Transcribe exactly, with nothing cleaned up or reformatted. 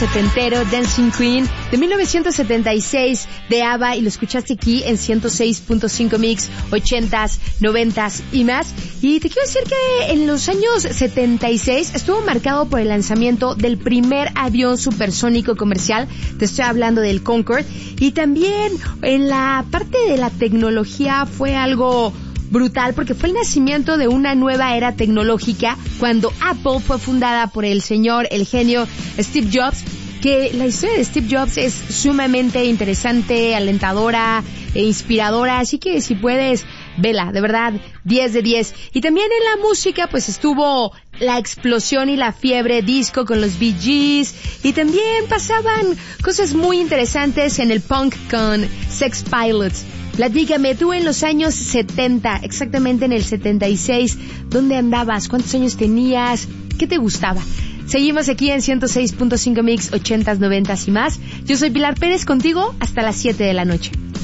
setentero, Dancing Queen, de mil novecientos setenta y seis, de ABBA, y lo escuchaste aquí en ciento seis punto cinco Mix, ochentas, noventas y más. Y te quiero decir que en los años setenta y seis estuvo marcado por el lanzamiento del primer avión supersónico comercial, te estoy hablando del Concorde, y también en la parte de la tecnología fue algo brutal porque fue el nacimiento de una nueva era tecnológica cuando Apple fue fundada por el señor, el genio Steve Jobs, que la historia de Steve Jobs es sumamente interesante, alentadora e inspiradora, así que si puedes, vela, de verdad, diez de diez. Y también en la música pues estuvo la explosión y la fiebre disco con los Bee Gees, y también pasaban cosas muy interesantes en el punk con Sex Pilots. Platícame, tú en los años setenta, exactamente en el setenta y seis, ¿dónde andabas? ¿Cuántos años tenías? ¿Qué te gustaba? Seguimos aquí en ciento seis punto cinco Mix, ochentas, noventas y más. Yo soy Pilar Pérez, contigo hasta las siete de la noche.